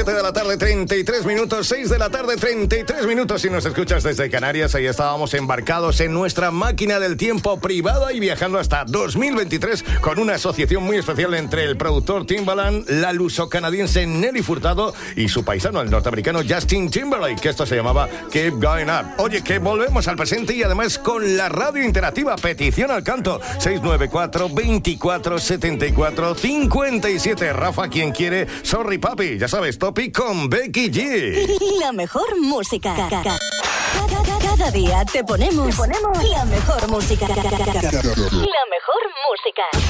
7 de la tarde, 33 minutos, 6 de la tarde, 33 minutos. Si nos escuchas desde Canarias, ahí estábamos embarcados en nuestra máquina del tiempo privada y viajando hasta 2023 con una asociación muy especial entre el productor Timbaland, la luso-canadiense Nelly Furtado y su paisano, el norteamericano Justin Timberlake, que esto se llamaba Keep Going Up. Oye, que volvemos al presente y además con la radio interactiva, petición al canto, 694 24 74 57. Rafa, quien quiere, Sorry Papi, ya sabes, Topic con Becky G. La mejor música. Cada día te ponemos la mejor música. La mejor música.